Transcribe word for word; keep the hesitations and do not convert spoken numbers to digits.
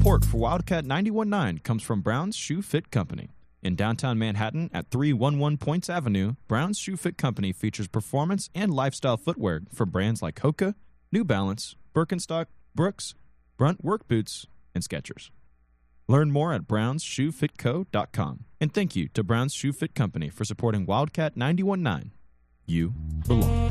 Support for Wildcat ninety-one point nine comes from Brown's Shoe Fit Company. In downtown Manhattan at three eleven Points Avenue, Brown's Shoe Fit Company features performance and lifestyle footwear for brands like Hoka, New Balance, Birkenstock, Brooks, Brunt Work Boots, and Skechers. Learn more at browns shoe fit co dot com. And thank you to Brown's Shoe Fit Company for supporting Wildcat ninety-one point nine. You belong.